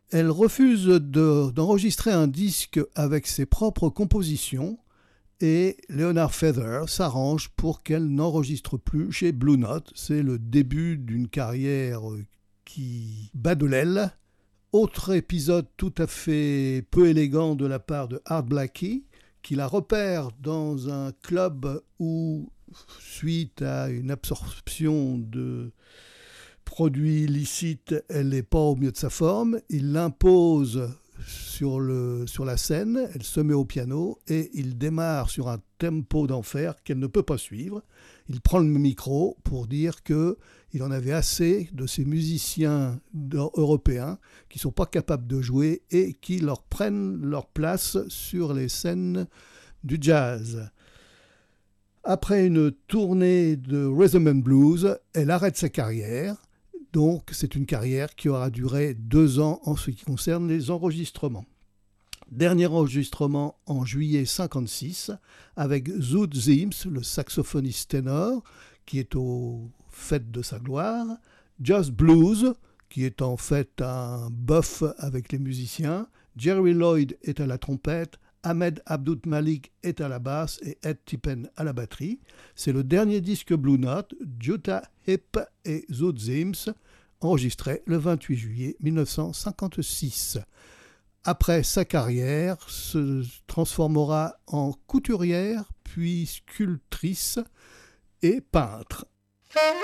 Elle refuse d'enregistrer un disque avec ses propres compositions et Leonard Feather s'arrange pour qu'elle n'enregistre plus chez Blue Note. C'est le début d'une carrière qui bat de l'aile. Autre épisode tout à fait peu élégant de la part de Art Blakey, qui la repère dans un club où, suite à une absorption de produits illicites, elle n'est pas au mieux de sa forme. Il l'impose sur la scène, elle se met au piano et il démarre sur un tempo d'enfer qu'elle ne peut pas suivre. Il prend le micro pour dire qu'il en avait assez de ces musiciens européens qui ne sont pas capables de jouer et qui leur prennent leur place sur les scènes du jazz. Après une tournée de Rhythm and Blues, elle arrête sa carrière. Donc c'est une carrière qui aura duré 2 ans en ce qui concerne les enregistrements. Dernier enregistrement en juillet 1956 avec Zoot Sims, le saxophoniste ténor, qui est au fait de sa gloire, Just Blues, qui est en fait un bœuf avec les musiciens, Jerry Lloyd est à la trompette, Ahmed Abdul Malik est à la basse et Ed Tippen à la batterie. C'est le dernier disque Blue Note, Jutta Hip et Zoot Sims, enregistré le 28 juillet 1956. Après sa carrière, se transformera en couturière, puis sculptrice et peintre.